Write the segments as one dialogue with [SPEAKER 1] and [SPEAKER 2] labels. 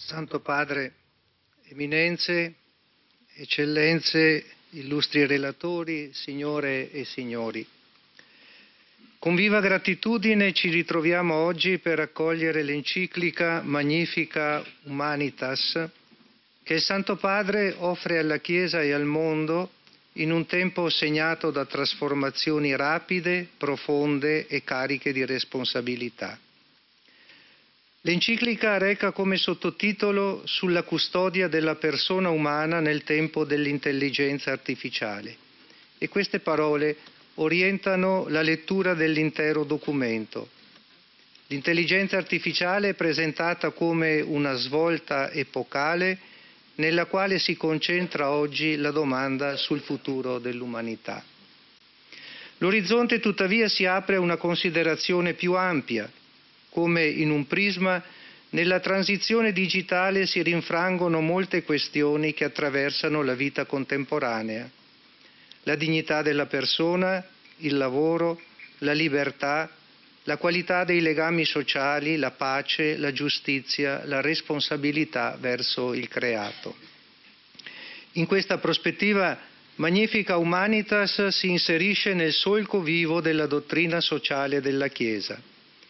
[SPEAKER 1] Santo Padre, Eminenze, Eccellenze, illustri relatori, signore e signori. Con viva gratitudine ci ritroviamo oggi per accogliere l'enciclica Magnificat Humanitas che il Santo Padre offre alla Chiesa e al mondo in un tempo segnato da trasformazioni rapide, profonde e cariche di responsabilità. L'enciclica reca come sottotitolo Sulla custodia della persona umana nel tempo dell'intelligenza artificiale e queste parole orientano la lettura dell'intero documento. L'intelligenza artificiale è presentata come una svolta epocale nella quale si concentra oggi la domanda sul futuro dell'umanità. L'orizzonte tuttavia si apre a una considerazione più ampia. Come in un prisma, nella transizione digitale si rinfrangono molte questioni che attraversano la vita contemporanea. La dignità della persona, il lavoro, la libertà, la qualità dei legami sociali, la pace, la giustizia, la responsabilità verso il creato. In questa prospettiva, Magnificat Humanitas si inserisce nel solco vivo della dottrina sociale della Chiesa.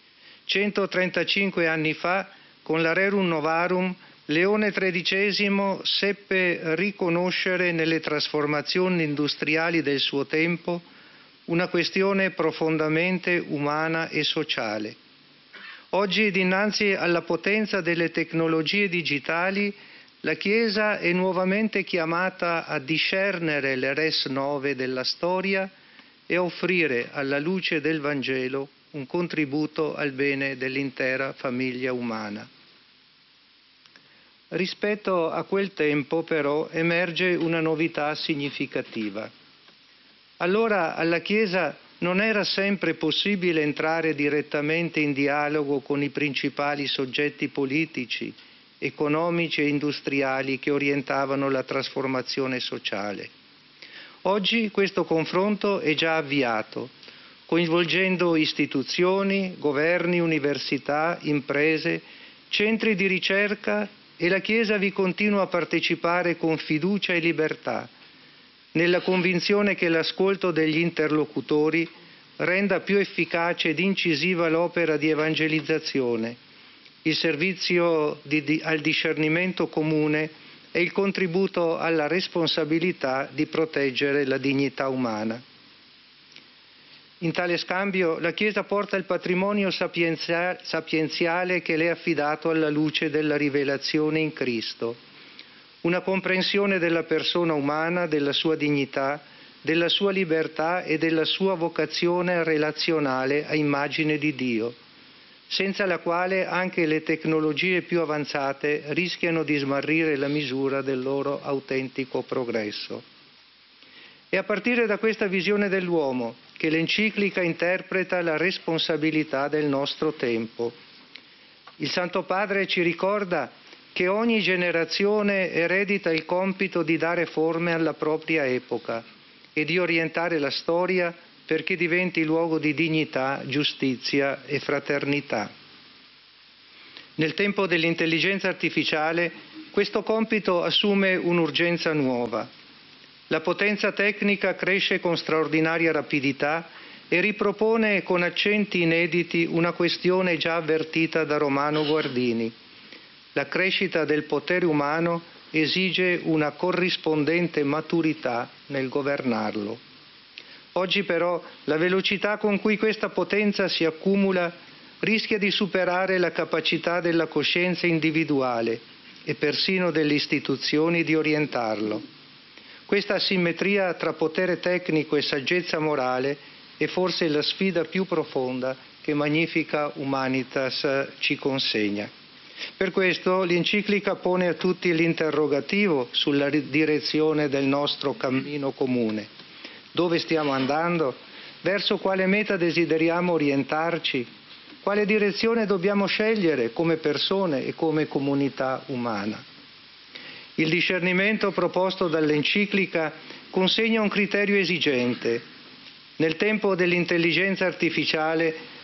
[SPEAKER 1] 135 anni fa, con la Rerum Novarum, Leone XIII seppe riconoscere nelle trasformazioni industriali del suo tempo una questione profondamente umana e sociale. Oggi, dinanzi alla potenza delle tecnologie digitali, la Chiesa è nuovamente chiamata a discernere le res nove della storia e a offrire alla luce del Vangelo un contributo al bene dell'intera famiglia umana. Rispetto a quel tempo, però, emerge una novità significativa. Allora alla Chiesa non era sempre possibile entrare direttamente in dialogo con i principali soggetti politici, economici e industriali che orientavano la trasformazione sociale. Oggi questo confronto è già avviato, coinvolgendo istituzioni, governi, università, imprese, centri di ricerca e la Chiesa vi continua a partecipare con fiducia e libertà, nella convinzione che l'ascolto degli interlocutori renda più efficace ed incisiva l'opera di evangelizzazione, il servizio al discernimento comune e il contributo alla responsabilità di proteggere la dignità umana. In tale scambio la Chiesa porta il patrimonio sapienziale che le è affidato alla luce della rivelazione in Cristo, una comprensione della persona umana, della sua dignità, della sua libertà e della sua vocazione relazionale a immagine di Dio, senza la quale anche le tecnologie più avanzate rischiano di smarrire la misura del loro autentico progresso. È a partire da questa visione dell'uomo che l'enciclica interpreta la responsabilità del nostro tempo. Il Santo Padre ci ricorda che ogni generazione eredita il compito di dare forme alla propria epoca e di orientare la storia perché diventi luogo di dignità, giustizia e fraternità. Nel tempo dell'intelligenza artificiale questo compito assume un'urgenza nuova. La potenza tecnica cresce con straordinaria rapidità e ripropone con accenti inediti una questione già avvertita da Romano Guardini. La crescita del potere umano esige una corrispondente maturità nel governarlo. Oggi però la velocità con cui questa potenza si accumula rischia di superare la capacità della coscienza individuale e persino delle istituzioni di orientarlo. Questa asimmetria tra potere tecnico e saggezza morale è forse la sfida più profonda che Magnificat Humanitas ci consegna. Per questo l'enciclica pone a tutti l'interrogativo sulla direzione del nostro cammino comune. Dove stiamo andando? Verso quale meta desideriamo orientarci? Quale direzione dobbiamo scegliere come persone e come comunità umana? Il discernimento proposto dall'enciclica consegna un criterio esigente. Nel tempo dell'intelligenza artificiale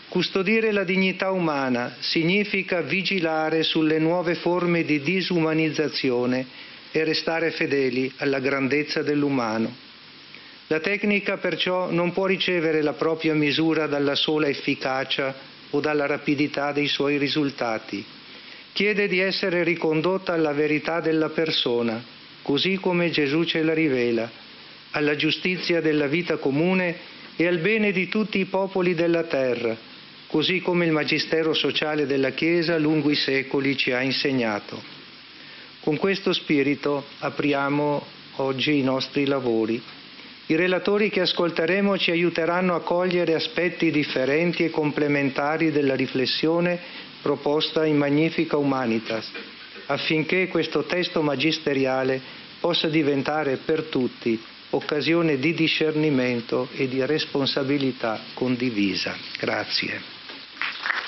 [SPEAKER 1] Custodire la dignità umana significa vigilare sulle nuove forme di disumanizzazione e restare fedeli alla grandezza dell'umano. La tecnica perciò non può ricevere la propria misura dalla sola efficacia o dalla rapidità dei suoi risultati. Chiede di essere ricondotta alla verità della persona, così come Gesù ce la rivela, alla giustizia della vita comune e al bene di tutti i popoli della terra, così come il magistero sociale della Chiesa lungo i secoli ci ha insegnato. Con questo spirito apriamo oggi i nostri lavori. I relatori che ascolteremo ci aiuteranno a cogliere aspetti differenti e complementari della riflessione proposta in Magnificat Humanitas, affinché questo testo magisteriale possa diventare per tutti occasione di discernimento e di responsabilità condivisa. Grazie.